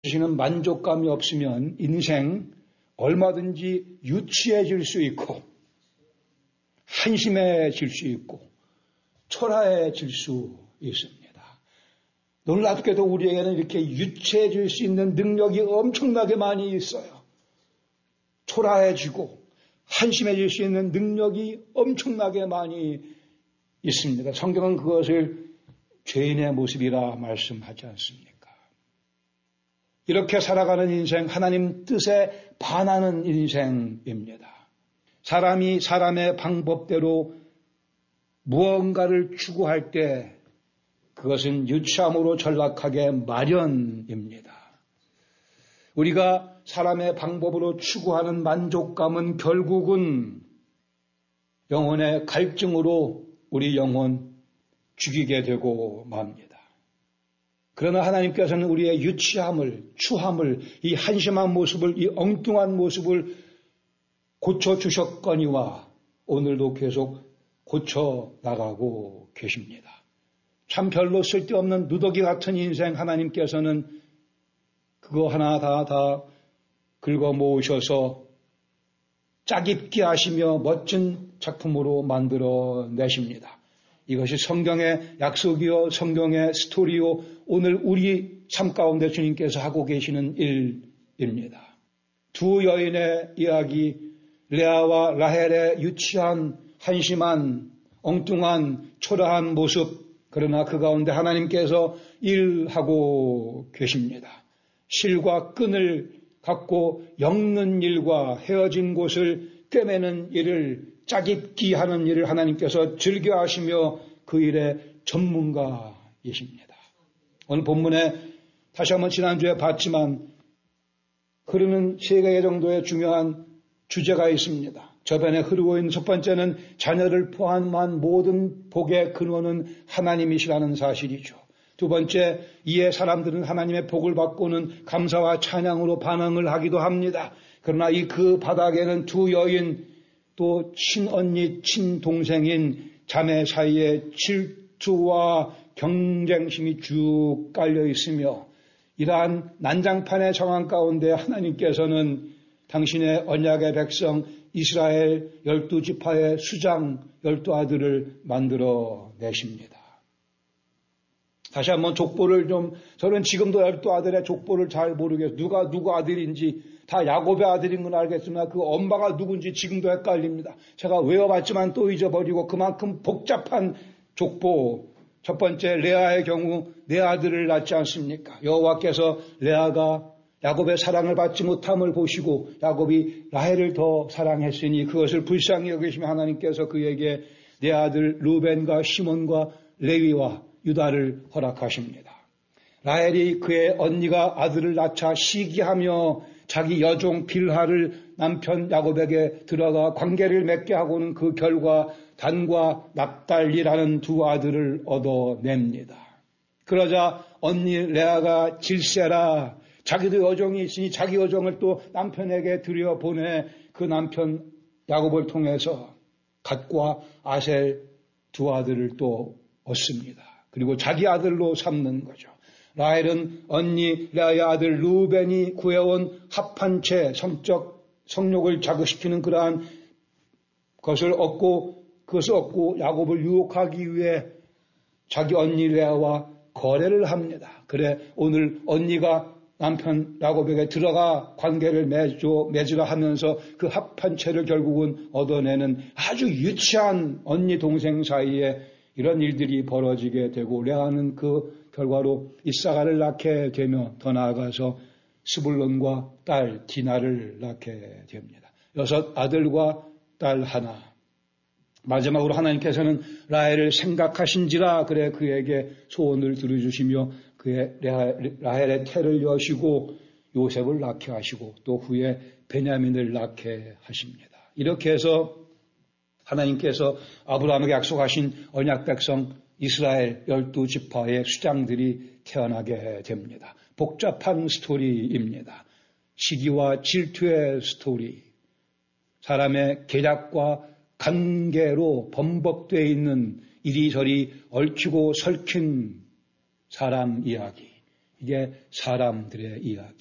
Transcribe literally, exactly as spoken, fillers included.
주시는 만족감이 없으면 인생 얼마든지 유치해질 수 있고 한심해질 수 있고 초라해질 수 있습니다. 놀랍게도 우리에게는 이렇게 유치해질 수 있는 능력이 엄청나게 많이 있어요. 초라해지고 한심해질 수 있는 능력이 엄청나게 많이 있습니다. 성경은 그것을 죄인의 모습이라 말씀하지 않습니까? 이렇게 살아가는 인생, 하나님 뜻에 반하는 인생입니다. 사람이 사람의 방법대로 무언가를 추구할 때 그것은 유치함으로 전락하게 마련입니다. 우리가 사람의 방법으로 추구하는 만족감은 결국은 영혼의 갈증으로 우리 영혼 죽이게 되고 맙니다. 그러나 하나님께서는 우리의 유치함을, 추함을, 이 한심한 모습을, 이 엉뚱한 모습을 고쳐주셨거니와 오늘도 계속 고쳐나가고 계십니다. 참 별로 쓸데없는 누더기 같은 인생 하나님께서는 그거 하나 다 다 긁어 모으셔서 짜깁기 하시며 멋진 작품으로 만들어 내십니다. 이것이 성경의 약속이요, 성경의 스토리요, 오늘 우리 삶 가운데 주님께서 하고 계시는 일입니다. 두 여인의 이야기, 레아와 라헬의 유치한, 한심한, 엉뚱한, 초라한 모습, 그러나 그 가운데 하나님께서 일하고 계십니다. 실과 끈을 갖고 엮는 일과 헤어진 곳을 꿰매는 일을, 짜깁기 하는 일을 하나님께서 즐겨하시며 그 일의 전문가이십니다. 오늘 본문에 다시 한번 지난주에 봤지만 흐르는 세 개 정도의 중요한 주제가 있습니다. 저변에 흐르고 있는 첫 번째는 자녀를 포함한 모든 복의 근원은 하나님이시라는 사실이죠. 두 번째, 이에 사람들은 하나님의 복을 받고는 감사와 찬양으로 반응을 하기도 합니다. 그러나 이 그 바닥에는 두 여인, 또 친언니, 친동생인 자매 사이에 질투와 경쟁심이 쭉 깔려 있으며 이러한 난장판의 정황 가운데 하나님께서는 당신의 언약의 백성 이스라엘 열두 지파의 수장 열두 아들을 만들어 내십니다. 다시 한번 족보를 좀, 저는 지금도 열두 아들의 족보를 잘 모르겠어요. 누가 누구 아들인지 다 야곱의 아들인 건 알겠으나 그 엄마가 누군지 지금도 헷갈립니다. 제가 외워봤지만 또 잊어버리고 그만큼 복잡한 족보. 첫 번째 레아의 경우 네 아들을 낳지 않습니까? 여호와께서 레아가 야곱의 사랑을 받지 못함을 보시고 야곱이 라헬을 더 사랑했으니 그것을 불쌍히 여기시며 하나님께서 그에게 네 아들 루벤과 시몬과 레위와 유다를 허락하십니다. 라헬이 그의 언니가 아들을 낳자 시기하며 자기 여종 빌하를 남편 야곱에게 들어가 관계를 맺게 하고는 그 결과 단과 납달리라는 두 아들을 얻어냅니다. 그러자 언니 레아가 질세라, 자기도 여종이 있으니 자기 여종을 또 남편에게 들여보내 그 남편 야곱을 통해서 갓과 아셀 두 아들을 또 얻습니다. 그리고 자기 아들로 삼는 거죠. 라헬은 언니 레아의 아들 루벤이 구해온 합한 채 성적 성욕을 자극시키는 그러한 것을 얻고 그것을 얻고 야곱을 유혹하기 위해 자기 언니 레아와 거래를 합니다. 그래 오늘 언니가 남편 야곱에게 들어가 관계를 맺어, 맺으라 하면서 그 합한 채를 결국은 얻어내는 아주 유치한 언니 동생 사이에 이런 일들이 벌어지게 되고 레아는 그 결과로 이사가를 낳게 되며 더 나아가서 스불론과 딸 디나를 낳게 됩니다. 여섯 아들과 딸 하나. 마지막으로 하나님께서는 라헬을 생각하신지라 그래 그에게 소원을 들어주시며 그의 라헬의 태를 여시고 요셉을 낳게 하시고 또 후에 베냐민을 낳게 하십니다. 이렇게 해서 하나님께서 아브라함에게 약속하신 언약 백성 이스라엘 열두 지파의 수장들이 태어나게 됩니다. 복잡한 스토리입니다. 시기와 질투의 스토리, 사람의 계략과 관계로 범벅되어 있는 이리저리 얽히고 설킨 사람 이야기. 이게 사람들의 이야기.